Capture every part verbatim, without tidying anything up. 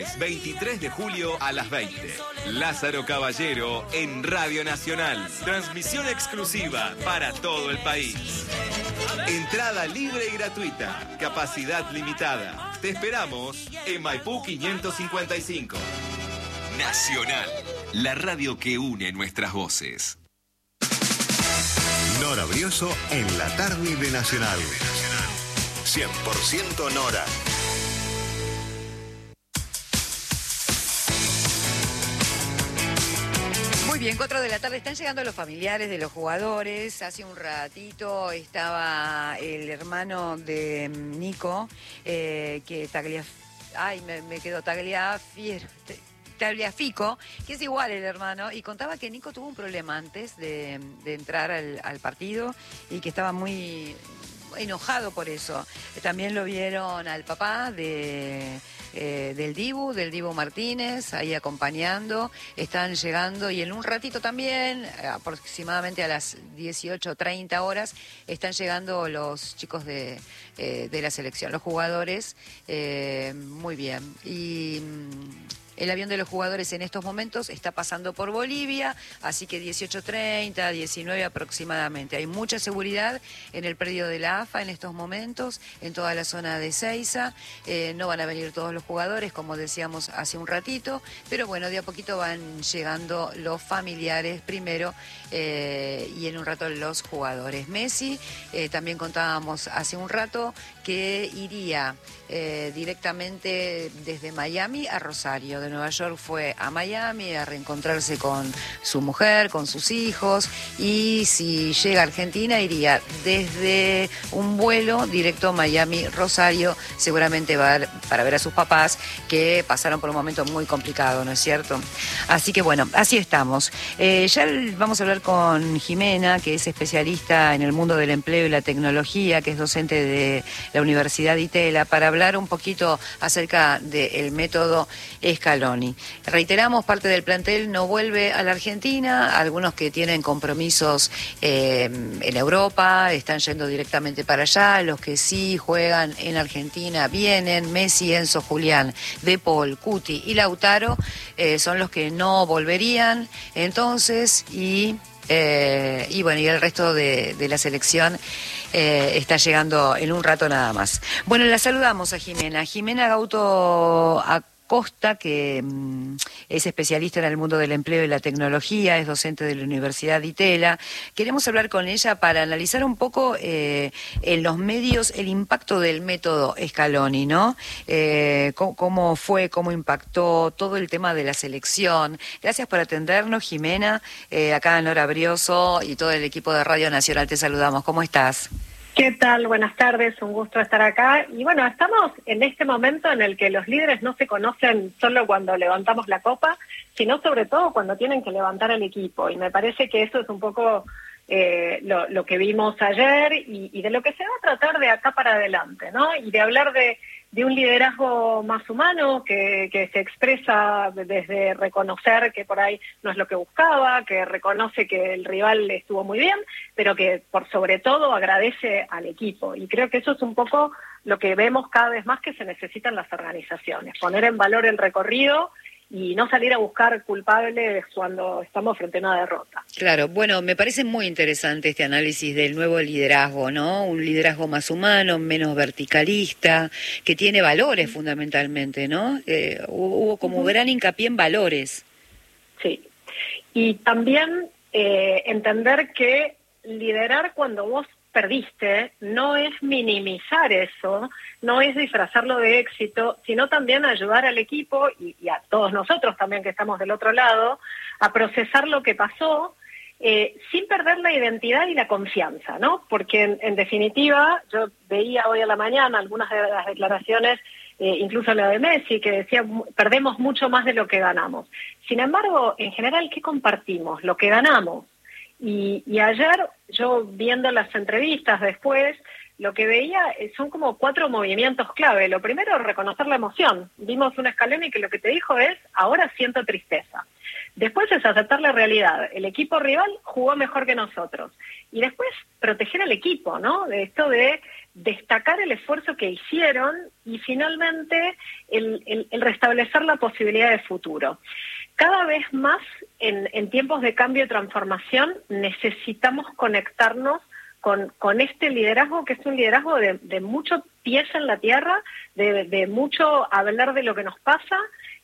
jueves veintitrés de julio a las veinte. Lázaro Caballero en Radio Nacional. Transmisión exclusiva para todo el país. Entrada libre y gratuita. Capacidad limitada. Te esperamos en Maipú quinientos cincuenta y cinco. Nacional, la radio que une nuestras voces. Nora Brioso en la tarde de Nacional. cien por ciento Nora. Muy bien, cuatro de la tarde. Están llegando los familiares de los jugadores. Hace un ratito estaba el hermano de Nico, eh, que Taglia... Ay, me, me quedó Tagliafiero... Tagliafico, que es igual el hermano, y contaba que Nico tuvo un problema antes de, de entrar al, al partido y que estaba muy enojado por eso. También lo vieron al papá de... Eh, del Dibu, del Dibu Martínez, ahí acompañando, están llegando y en un ratito también, aproximadamente a las dieciocho treinta horas, están llegando los chicos de, eh, de la selección, los jugadores, eh, muy bien. Y el avión de los jugadores en estos momentos está pasando por Bolivia, así que dieciocho treinta, diecinueve aproximadamente. Hay mucha seguridad en el predio de la A F A en estos momentos, en toda la zona de Seiza. Eh, no van a venir todos los jugadores, como decíamos hace un ratito, pero bueno, de a poquito van llegando los familiares primero eh, y en un rato los jugadores. Messi, eh, también contábamos hace un rato que iría eh, directamente desde Miami a Rosario. De Nueva York fue a Miami a reencontrarse con su mujer, con sus hijos, y si llega a Argentina iría desde un vuelo directo a Miami, Rosario, seguramente va a, para ver a sus papás que pasaron por un momento muy complicado, ¿no es cierto? Así que bueno, así estamos. Eh, ya vamos a hablar con Jimena, que es especialista en el mundo del empleo y la tecnología, que es docente de la Universidad Itela, para hablar un poquito acerca del método Scaloni. Reiteramos, parte del plantel no vuelve a la Argentina, algunos que tienen compromisos eh, en Europa están yendo directamente para allá, los que sí juegan en Argentina vienen. Messi, Enzo, Julián, De Paul, Cuti y Lautaro eh, son los que no volverían entonces, y Eh, y bueno, y el resto de, de la selección eh, está llegando en un rato nada más. Bueno, la saludamos a Jimena. Jimena Gauto Acosta, que mmm, es especialista en el mundo del empleo y la tecnología, es docente de la Universidad Itela. Queremos hablar con ella para analizar un poco eh, en los medios el impacto del método Scaloni, ¿no? Eh, cómo, cómo fue, cómo impactó todo el tema de la selección. Gracias por atendernos, Jimena. Eh, acá Nora Brioso y todo el equipo de Radio Nacional te saludamos. ¿Cómo estás? ¿Qué tal? Buenas tardes, un gusto estar acá. Y bueno, estamos en este momento en el que los líderes no se conocen solo cuando levantamos la copa, sino sobre todo cuando tienen que levantar el equipo. Y me parece que eso es un poco eh, lo, lo que vimos ayer y, y de lo que se va a tratar de acá para adelante, ¿no? Y de hablar de, de un liderazgo más humano que, que se expresa desde reconocer que por ahí no es lo que buscaba, que reconoce que el rival estuvo muy bien, pero que por sobre todo agradece al equipo. Y creo que eso es un poco lo que vemos cada vez más que se necesitan las organizaciones, poner en valor el recorrido y no salir a buscar culpables cuando estamos frente a una derrota. Claro, bueno, me parece muy interesante este análisis del nuevo liderazgo, ¿no? Un liderazgo más humano, menos verticalista, que tiene valores fundamentalmente, ¿no? Eh, hubo como uh-huh. gran hincapié en valores. Sí, y también eh, entender que liderar cuando vos perdiste no es minimizar eso, no es disfrazarlo de éxito, sino también ayudar al equipo y, y a todos nosotros también que estamos del otro lado a procesar lo que pasó eh, sin perder la identidad y la confianza, ¿no? Porque en, en definitiva, yo veía hoy a la mañana algunas de las declaraciones, eh, incluso la de Messi, que decía perdemos mucho más de lo que ganamos. Sin embargo, en general, ¿qué compartimos? Lo que ganamos. Y, y ayer, yo viendo las entrevistas después, lo que veía son como cuatro movimientos clave. Lo primero, reconocer la emoción. Vimos un Scaloni que lo que te dijo es, ahora siento tristeza. Después es aceptar la realidad. El equipo rival jugó mejor que nosotros. Y después proteger al equipo, ¿no? De esto de destacar el esfuerzo que hicieron y finalmente el, el, el restablecer la posibilidad de futuro. Cada vez más en, en tiempos de cambio y transformación necesitamos conectarnos con, con este liderazgo, que es un liderazgo de, de mucho pies en la tierra, de, de mucho hablar de lo que nos pasa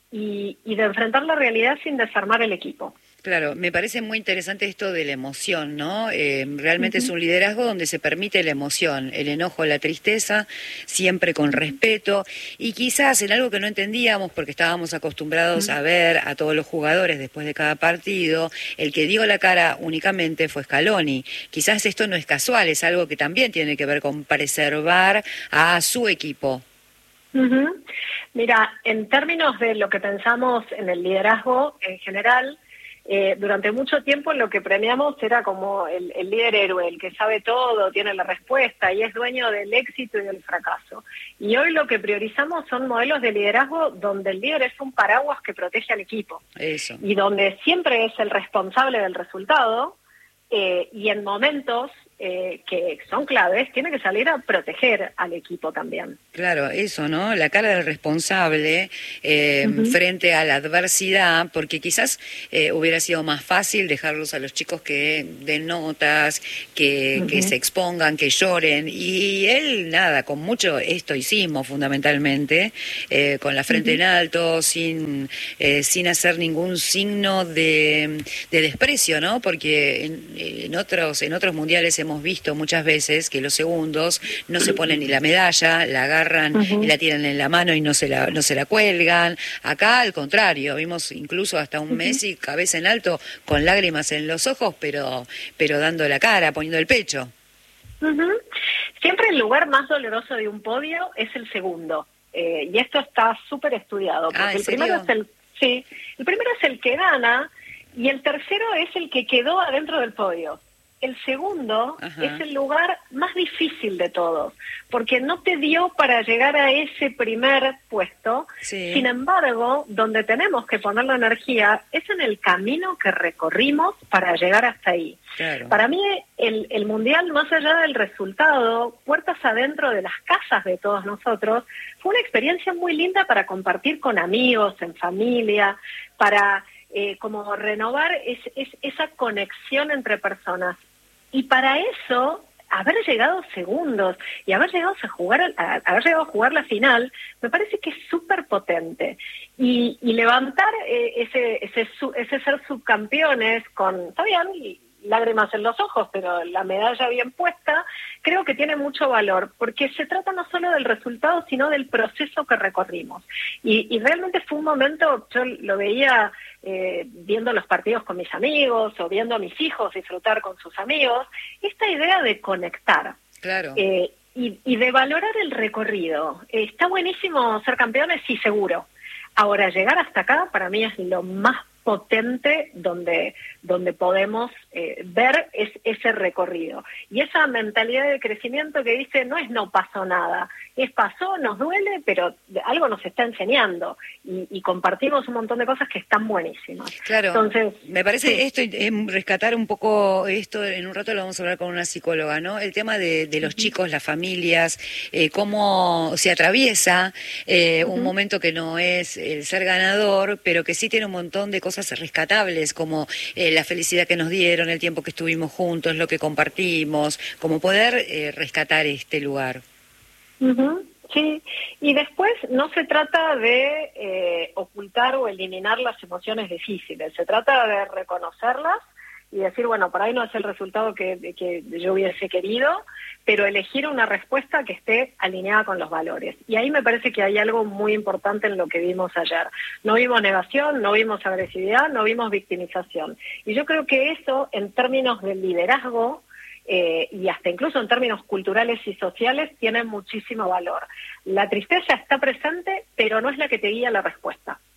y, y de enfrentar la realidad sin desarmar el equipo. Claro, me parece muy interesante esto de la emoción, ¿no? Eh, realmente uh-huh. es un liderazgo donde se permite la emoción, el enojo, la tristeza, siempre con respeto, y quizás en algo que no entendíamos porque estábamos acostumbrados uh-huh. a ver a todos los jugadores después de cada partido, el que dio la cara únicamente fue Scaloni. Quizás esto no es casual, es algo que también tiene que ver con preservar a su equipo. Uh-huh. Mira, en términos de lo que pensamos en el liderazgo en general, Eh, durante mucho tiempo lo que premiamos era como el, el líder héroe, el que sabe todo, tiene la respuesta y es dueño del éxito y del fracaso. Y hoy lo que priorizamos son modelos de liderazgo donde el líder es un paraguas que protege al equipo. Eso. Y donde siempre es el responsable del resultado eh, y en momentos eh, que son claves tiene que salir a proteger al equipo también. Claro, eso, ¿no? La cara del responsable eh, uh-huh. frente a la adversidad, porque quizás eh, hubiera sido más fácil dejarlos a los chicos que den notas, que, uh-huh. que se expongan, que lloren, y él, nada, con mucho estoicismo fundamentalmente, eh, con la frente uh-huh. en alto, sin, eh, sin hacer ningún signo de, de desprecio, ¿no? Porque en, en otros, en otros mundiales hemos visto muchas veces que los segundos no se ponen ni la medalla, la agarran uh-huh. y la tiran en la mano y no se la, no se la cuelgan. Acá al contrario, vimos incluso hasta un uh-huh. Messi cabeza en alto con lágrimas en los ojos, pero, pero dando la cara, poniendo el pecho. Uh-huh. Siempre el lugar más doloroso de un podio es el segundo, eh, y esto está súper estudiado, porque ah, ¿en el primero es el, sí, el primero es el que gana y el tercero es el que quedó adentro del podio. El segundo Ajá. es el lugar más difícil de todos, porque no te dio para llegar a ese primer puesto. Sí. Sin embargo, donde tenemos que poner la energía es en el camino que recorrimos para llegar hasta ahí. Claro. Para mí, el, el Mundial, más allá del resultado, puertas adentro de las casas de todos nosotros, fue una experiencia muy linda para compartir con amigos, en familia, para eh, como renovar es, es, esa conexión entre personas. Y para eso, haber llegado segundos y haber llegado a jugar, a, haber llegado a jugar la final, me parece que es súper potente. Y, y levantar eh, ese, ese, su, ese ser subcampeones con, está bien, lágrimas en los ojos, pero la medalla bien puesta, creo que tiene mucho valor, porque se trata no solo del resultado, sino del proceso que recorrimos. Y, y realmente fue un momento, yo lo veía eh, viendo los partidos con mis amigos, o viendo a mis hijos disfrutar con sus amigos, esta idea de conectar. Claro. Eh, y, y de valorar el recorrido. Eh, está buenísimo ser campeones, sí, seguro. Ahora, llegar hasta acá, para mí es lo más potente donde donde podemos eh, ver es, ese recorrido. Y esa mentalidad de crecimiento que dice, no es no pasó nada, es pasó, nos duele, pero algo nos está enseñando. Y, y compartimos un montón de cosas que están buenísimas. Claro, entonces me parece sí. esto, eh, rescatar un poco esto, en un rato lo vamos a hablar con una psicóloga, ¿no? El tema de, de los uh-huh. chicos, las familias, eh, cómo se atraviesa eh, uh-huh. un momento que no es el ser ganador, pero que sí tiene un montón de cosas rescatables, como eh, la felicidad que nos dieron, el tiempo que estuvimos juntos, lo que compartimos, como poder eh, rescatar este lugar. Uh-huh. Sí, y después no se trata de eh, ocultar o eliminar las emociones difíciles, se trata de reconocerlas y decir, bueno, por ahí no es el resultado que, que yo hubiese querido, pero elegir una respuesta que esté alineada con los valores. Y ahí me parece que hay algo muy importante en lo que vimos ayer. No vimos negación, no vimos agresividad, no vimos victimización. Y yo creo que eso, en términos de liderazgo, eh, y hasta incluso en términos culturales y sociales, tiene muchísimo valor. La tristeza está presente, pero no es la que te guía la respuesta.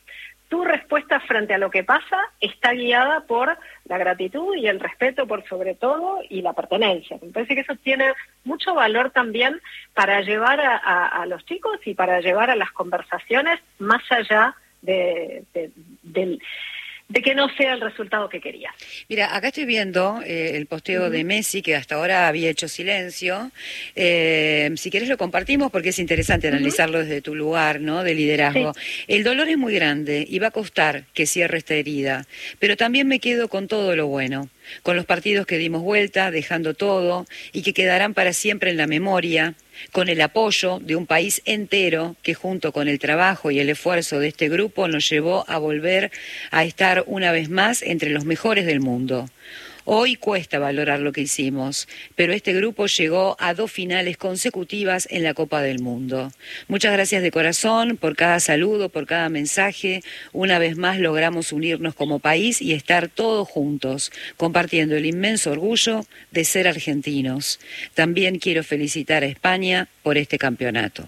tu respuesta frente a lo que pasa está guiada por la gratitud y el respeto por sobre todo y la pertenencia. Me parece que eso tiene mucho valor también para llevar a, a, a los chicos y para llevar a las conversaciones más allá de, de, del... de que no sea el resultado que quería. Mira, acá estoy viendo eh, el posteo uh-huh. de Messi, que hasta ahora había hecho silencio. Eh, si querés lo compartimos porque es interesante analizarlo uh-huh. desde tu lugar, ¿no?, de liderazgo. Sí. El dolor es muy grande y va a costar que cierre esta herida, pero también me quedo con todo lo bueno, con los partidos que dimos vuelta, dejando todo, y que quedarán para siempre en la memoria, con el apoyo de un país entero que junto con el trabajo y el esfuerzo de este grupo nos llevó a volver a estar una vez más entre los mejores del mundo. Hoy cuesta valorar lo que hicimos, pero este grupo llegó a dos finales consecutivas en la Copa del Mundo. Muchas gracias de corazón por cada saludo, por cada mensaje. Una vez más logramos unirnos como país y estar todos juntos, compartiendo el inmenso orgullo de ser argentinos. También quiero felicitar a España por este campeonato.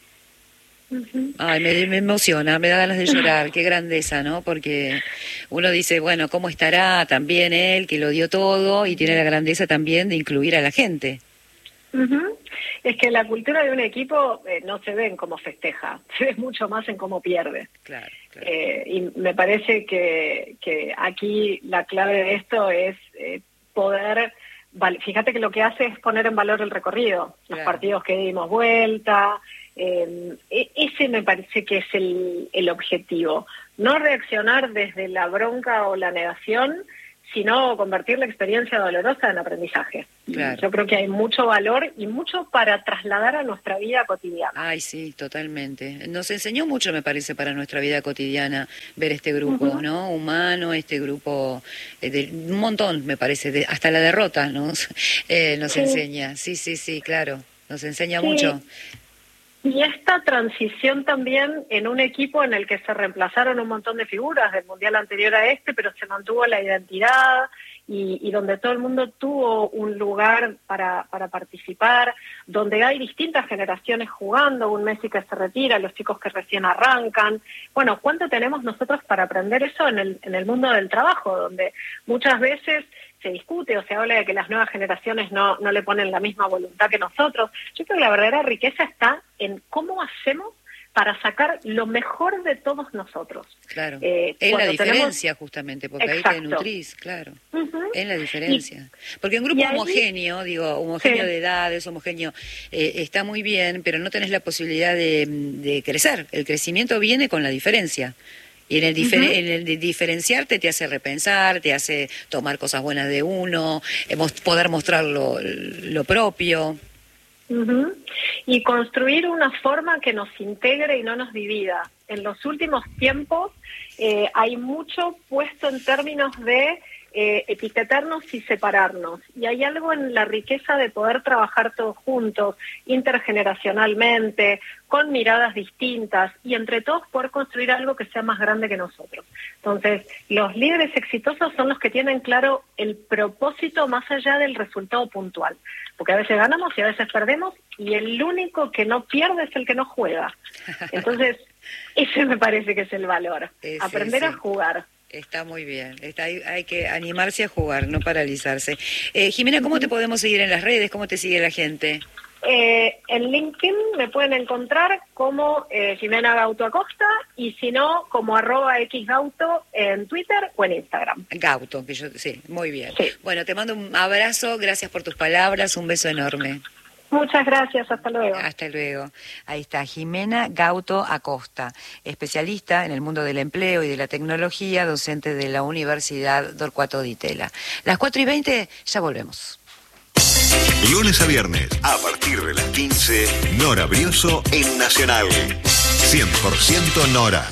Ay, me, me emociona, me da ganas de llorar, qué grandeza, ¿no? Porque uno dice, bueno, ¿cómo estará también él, que lo dio todo, y tiene la grandeza también de incluir a la gente? Uh-huh. Es que la cultura de un equipo eh, no se ve en cómo festeja, se ve mucho más en cómo pierde. Claro, claro. Eh, y me parece que, que aquí la clave de esto es eh, poder... Vale, fíjate que lo que hace es poner en valor el recorrido, los claro. partidos que dimos vuelta, eh, ese me parece que es el, el objetivo. No reaccionar desde la bronca o la negación, sino convertir la experiencia dolorosa en aprendizaje. Claro. Yo creo que hay mucho valor y mucho para trasladar a nuestra vida cotidiana. Ay, sí, totalmente. Nos enseñó mucho, me parece, para nuestra vida cotidiana ver este grupo, uh-huh. ¿no? Humano, este grupo, eh, de, un montón, me parece, de, hasta la derrota, ¿no? eh, nos sí. enseña. Sí, sí, sí, claro, nos enseña sí. mucho. Y esta transición también en un equipo en el que se reemplazaron un montón de figuras del mundial anterior a este, pero se mantuvo la identidad y, y donde todo el mundo tuvo un lugar para, para participar, donde hay distintas generaciones jugando, un Messi que se retira, los chicos que recién arrancan. Bueno, ¿cuánto tenemos nosotros para aprender eso en el, en el mundo del trabajo, donde muchas veces se discute o se habla de que las nuevas generaciones no, no le ponen la misma voluntad que nosotros? Yo creo que la verdadera riqueza está en cómo hacemos para sacar lo mejor de todos nosotros. Claro, eh, es la diferencia tenemos... justamente, porque Exacto. ahí te nutrís, claro, uh-huh. es la diferencia. Y, porque un grupo ahí... homogéneo, digo, homogéneo sí. de edades, homogéneo, eh, está muy bien, pero no tenés la posibilidad de, de crecer. El crecimiento viene con la diferencia. Y en el, difer- uh-huh. en el de diferenciarte te hace repensar, te hace tomar cosas buenas de uno, eh, poder mostrar lo, lo propio. Uh-huh. Y construir una forma que nos integre y no nos divida. En los últimos tiempos eh, hay mucho puesto en términos de eh, etiquetarnos y separarnos. Y hay algo en la riqueza de poder trabajar todos juntos, intergeneracionalmente, con miradas distintas y entre todos poder construir algo que sea más grande que nosotros. Entonces, los líderes exitosos son los que tienen claro el propósito más allá del resultado puntual. Porque a veces ganamos y a veces perdemos y el único que no pierde es el que no juega. Entonces, ese me parece que es el valor, sí, aprender sí, sí. a jugar. Está muy bien, está, hay, hay que animarse a jugar, no paralizarse. Eh, Jimena, ¿cómo te podemos seguir en las redes? ¿Cómo te sigue la gente? Eh, en LinkedIn me pueden encontrar como eh, Jimena Gauto Acosta y si no, como arroba xgauto en Twitter o en Instagram. Gauto, que yo sí, muy bien. Sí. Bueno, te mando un abrazo, gracias por tus palabras, un beso enorme. Muchas gracias, hasta luego. Hasta luego. Ahí está Jimena Gauto Acosta, especialista en el mundo del empleo y de la tecnología, docente de la Universidad Torcuato Di Tella. Las cuatro y veinte, ya volvemos. Lunes a viernes, a partir de las quince, Nora Brioso en Nacional. cien por ciento Nora.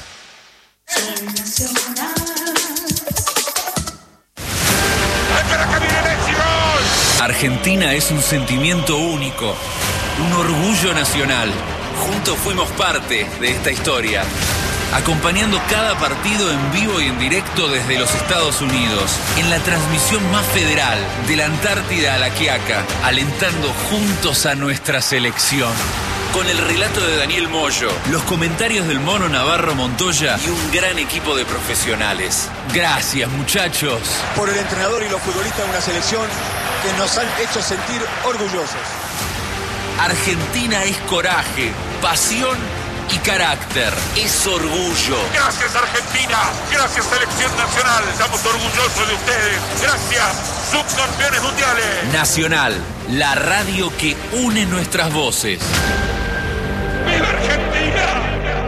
Argentina es un sentimiento único, un orgullo nacional. Juntos fuimos parte de esta historia, acompañando cada partido en vivo y en directo desde los Estados Unidos, en la transmisión más federal, de la Antártida a la Quiaca, alentando juntos a nuestra selección. con el relato de Daniel Moyo, los comentarios del Mono Navarro Montoya y un gran equipo de profesionales. Gracias, muchachos. Por el entrenador y los futbolistas de una selección que nos han hecho sentir orgullosos. Argentina es coraje, pasión y carácter. Es orgullo. Gracias, Argentina. Gracias, Selección Nacional. Estamos orgullosos de ustedes. Gracias, subcampeones mundiales. Nacional, la radio que une nuestras voces. ¡Viva Argentina!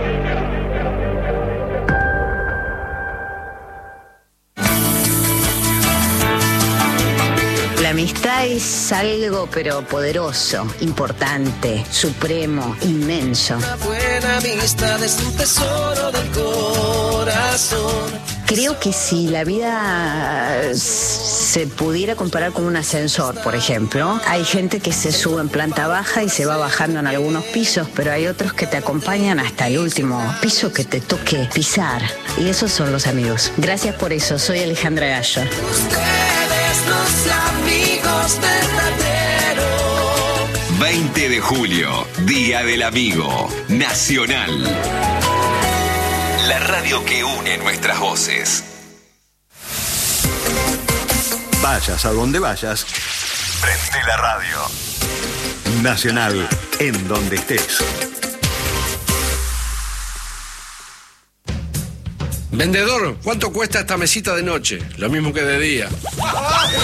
La amistad es algo pero poderoso, importante, supremo, inmenso. Una buena amistad es un tesoro del corazón. Creo que si la vida se pudiera comparar con un ascensor, por ejemplo, hay gente que se sube en planta baja y se va bajando en algunos pisos, pero hay otros que te acompañan hasta el último piso que te toque pisar. Y esos son los amigos. Gracias por eso. Soy Alejandra Gallo. Ustedes los amigos verdaderos. veinte de julio, Día del Amigo Nacional. La radio que une nuestras voces. Vayas a donde vayas, prende la radio. Nacional, en donde estés. Vendedor, ¿cuánto cuesta esta mesita de noche? Lo mismo que de día.